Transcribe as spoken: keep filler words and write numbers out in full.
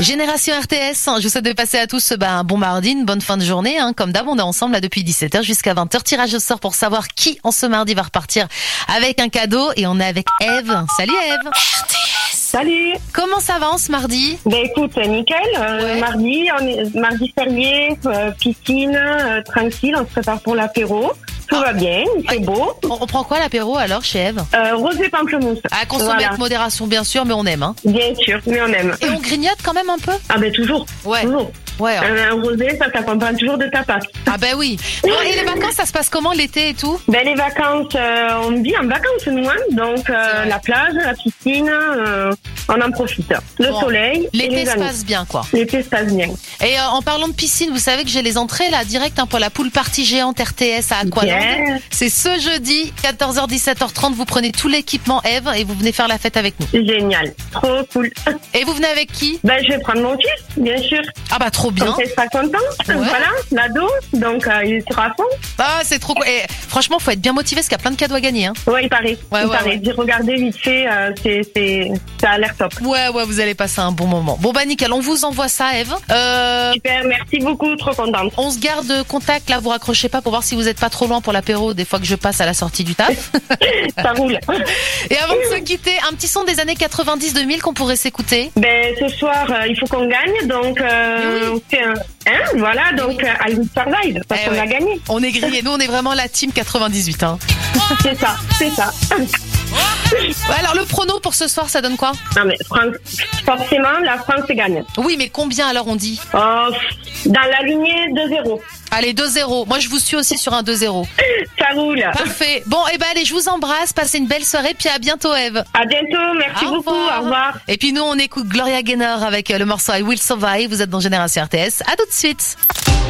Génération R T S, je vous souhaite de passer à tous bah, un bon mardi, une bonne fin de journée. Hein. Comme d'hab, on est ensemble là depuis dix-sept heures jusqu'à vingt heures. Tirage au sort pour savoir qui en ce mardi va repartir avec un cadeau. Et on est avec Eve. Salut Eve. R T S. Salut. Comment ça va en ce mardi? Ben écoute, nickel. Euh, Ouais. Mardi, on est mardi férié, euh, piscine, euh, tranquille, on se prépare pour l'apéro. Tout va bien, il fait beau. On, on prend quoi l'apéro alors chez Eve? Euh, rosé pamplemousse. À consommer Voilà. avec modération bien sûr, mais on aime. Hein. Bien sûr, mais on aime. Et on grignote quand même un peu? Ah ben toujours. Ouais. Toujours. Ouais. hein. Un, un rosé, ça s'accompagne toujours de tapas. Ah ben oui. Bon, et les vacances, ça se passe comment l'été et tout? Ben les vacances, euh, on vit en vacances nous, hein. Donc C'est euh, vrai. la plage, la piscine, euh, on en profite. Le Bon. soleil et L'été les se amis. passe bien quoi. L'été se passe bien. Et euh, en parlant de piscine, vous savez que j'ai les entrées là direct hein, pour la pool party géante R T S à Aqualand. Yeah. C'est ce jeudi, quatorze heures dix-sept heures trente. Vous prenez tout l'équipement Eve et vous venez faire la fête avec nous. Génial, trop cool. Et vous venez avec qui? Ben je vais prendre mon fils, bien sûr. Ah bah trop bien. Comme ça, il sera content. Ouais. Voilà, l'ado. Donc, euh, il sera à fond. Ah c'est trop cool. Et franchement, faut être bien motivé parce qu'il y a plein de cadeaux à gagner. Hein. Ouais, il paraît. Ouais, il ouais, paraît. ouais. J'ai regardé vite fait, euh, c'est, c'est, ça a l'air top. Ouais ouais, vous allez passer un bon moment. Bon bah nickel, on vous envoie ça Eve. Euh, Super, merci beaucoup, trop contente. on se garde contact là, vous raccrochez pas pour voir si vous êtes pas trop loin pour l'apéro des fois que je passe à la sortie du taf. Ça roule. Et avant de se quitter, un petit son des années quatre-vingt-dix deux mille qu'on pourrait s'écouter. Ben, ce soir, euh, il faut qu'on gagne. Donc, euh, Eh oui. on fait un, hein, voilà, donc, euh, I will survive. Parce Eh qu'on ouais. a gagné. On est grillés, nous on est vraiment la team quatre-vingt-dix-huit. Hein. C'est ça, c'est ça. Ouais, alors le prono pour ce soir, ça donne quoi? Non, mais France, forcément, la France gagne. Oui, mais combien alors on dit? Oh, dans la lignée de zéro. Allez, deux zéro. Moi je vous suis aussi sur un deux zéro. Ça roule. Parfait. Bon, et ben allez, je vous embrasse, passez une belle soirée, puis à bientôt Eve. À bientôt, merci Au beaucoup, revoir. au revoir. Et puis nous on écoute Gloria Gaynor avec euh, le morceau I Will Survive. Vous êtes dans Génération R T S. À tout de suite.